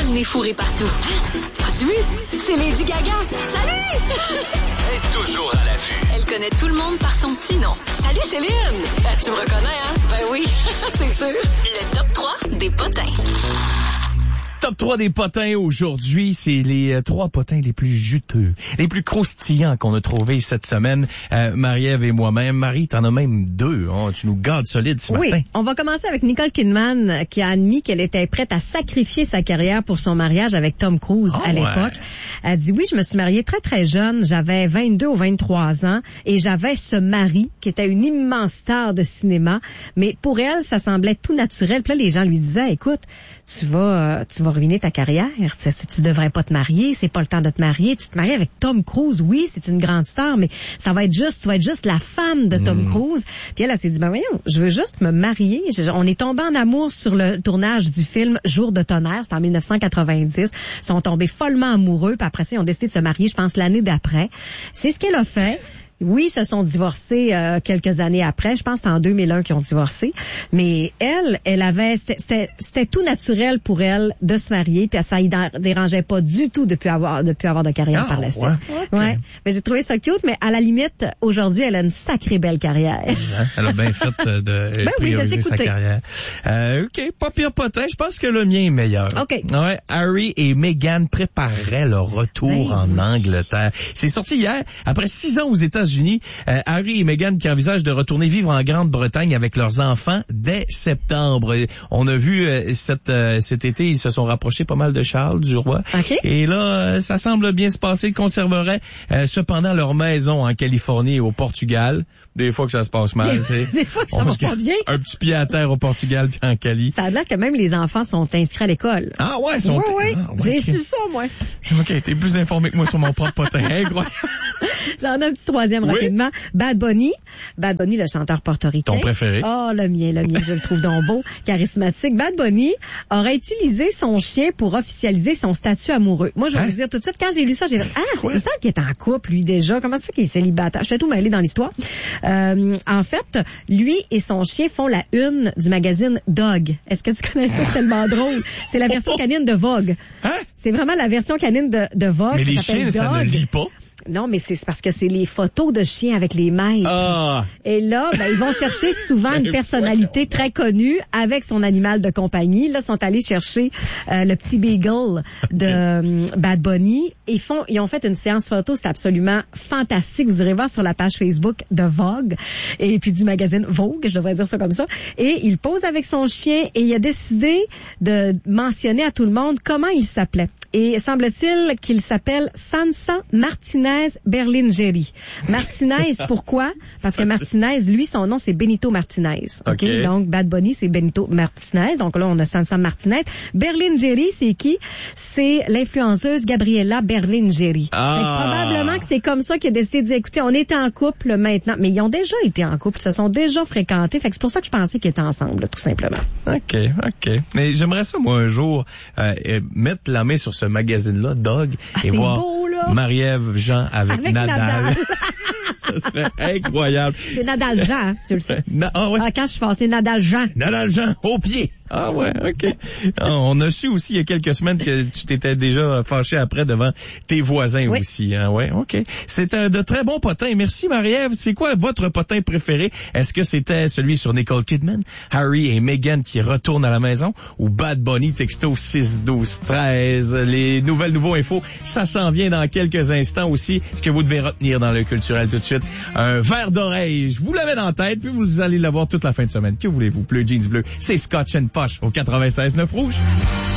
le nez fourré partout. As-tu vu? C'est Lady Gaga. Salut! Elle est toujours à l'affût. Elle connaît tout le monde par son petit nom. Salut Céline! Tu me reconnais, hein? Ben oui, c'est sûr. Le top 3 des potins. Top 3 des potins aujourd'hui, c'est les 3 potins les plus juteux, les plus croustillants qu'on a trouvés cette semaine. Marie-Ève et moi-même. Marie, t'en as même 2. Hein? Tu nous gardes solide ce matin. Oui, on va commencer avec Nicole Kidman qui a admis qu'elle était prête à sacrifier sa carrière pour son mariage avec Tom Cruise à l'époque. Ouais. Elle dit oui, je me suis mariée très très jeune, j'avais 22 ou 23 ans et j'avais ce mari qui était une immense star de cinéma, mais pour elle, ça semblait tout naturel. Puis là, les gens lui disaient, écoute, tu vas ruiner ta carrière. Tu devrais pas te marier. C'est pas le temps de te marier. Tu te maries avec Tom Cruise. Oui, c'est une grande star, mais tu vas être juste la femme de Tom Cruise. Puis elle s'est dit, ben voyons, je veux juste me marier. On est tombé en amour sur le tournage du film Jour de tonnerre. C'était en 1990. Ils sont tombés follement amoureux. Puis après ça, ils ont décidé de se marier, je pense, l'année d'après. C'est ce qu'elle a fait. Oui, ils se sont divorcés quelques années après. Je pense que c'est en 2001 qu'ils ont divorcé. Mais elle avait, c'était tout naturel pour elle de se marier, puis ça ne dérangeait pas du tout de plus avoir de carrière par la suite. Ouais. Ouais. Mais j'ai trouvé ça cute, mais à la limite, aujourd'hui, elle a une sacrée belle carrière. Elle a bien fait de prioriser sa carrière. OK, pas pire potin. Je pense que le mien est meilleur. OK. Ouais, Harry et Meghan prépareraient leur retour en Angleterre. C'est sorti hier, après 6 ans aux États-Unis. Harry et Meghan qui envisagent de retourner vivre en Grande-Bretagne avec leurs enfants dès septembre. On a vu cet été, ils se sont rapprochés pas mal de Charles, du roi. Okay. Et là, ça semble bien se passer. Ils conserveraient cependant leur maison en Californie et au Portugal. Des fois que ça se passe mal, tu sais. Des fois que ça va pas bien. Un petit pied à terre au Portugal puis en Cali. Ça a l'air que même les enfants sont inscrits à l'école. Ah ouais, ils sont... Oui. Ah, ouais, j'ai su ça, moi. OK, t'es plus informé que moi sur mon propre potin. Incroyable. J'en ai un petit troisième rapidement. Bad Bunny, le chanteur portoricain. Ton préféré? Oh, le mien, je le trouve donc beau, charismatique. Bad Bunny aurait utilisé son chien pour officialiser son statut amoureux. Moi, je vais vous dire tout de suite, quand j'ai lu ça, j'ai dit, il semble qu'il est en couple, lui, déjà. Comment ça fait qu'il est célibataire? J'étais tout mêlée dans l'histoire. En fait, lui et son chien font la une du magazine Dog. Est-ce que tu connais ça? C'est tellement drôle. C'est la version canine de Vogue. Hein? C'est vraiment la version canine de Vogue. Mais les chiens, ça ne lit pas. Non, mais c'est parce que c'est les photos de chiens avec les maîtres. Ah. Et là, ils vont chercher souvent une personnalité très connue avec son animal de compagnie. Là, ils sont allés chercher le petit beagle de Bad Bunny. Ils ont fait une séance photo, c'est absolument fantastique. Vous irez voir sur la page Facebook de Vogue et puis du magazine Vogue, je devrais dire ça comme ça. Et il pose avec son chien et il a décidé de mentionner à tout le monde comment il s'appelait. Et semble-t-il qu'il s'appelle Sansa Martinez Berlingeri. Martinez, pourquoi? Parce que Martinez, lui, son nom, c'est Benito Martinez. Okay? Donc, Bad Bunny, c'est Benito Martinez. Donc là, on a Sansa Martinez. Berlingeri, c'est qui? C'est l'influenceuse Gabriella Berlingeri. Probablement que c'est comme ça qu'il a décidé de dire, écoutez, on est en couple maintenant. Mais ils ont déjà été en couple, ils se sont déjà fréquentés. Fait que c'est pour ça que je pensais qu'ils étaient ensemble, tout simplement. OK. Mais j'aimerais ça, moi, un jour, mettre la main sur ce magazine-là, Dog, et voir beau, Marie-Ève Jean avec Nadal. Ça serait incroyable. C'est Nadal Jean, hein, tu le sais. Quand je suis passé Nadal Jean. Nadal Jean, au pied. Ah ouais, OK. On a su aussi il y a quelques semaines que tu t'étais déjà fâché après devant tes voisins aussi. Hein? Ouais, OK. C'était de très bons potins. Merci Marie-Ève. C'est quoi votre potin préféré? Est-ce que c'était celui sur Nicole Kidman, Harry et Meghan qui retournent à la maison, ou Bad Bunny texto 6-12-13? Les nouveaux infos, ça s'en vient dans quelques instants aussi. Ce que vous devez retenir dans le culturel tout de suite, un verre d'oreille. Je vous l'avais dans la tête, puis vous allez l'avoir toute la fin de semaine. Que voulez-vous? Bleu, jeans bleu. C'est Scotch & Posh au 96.9 Rouge.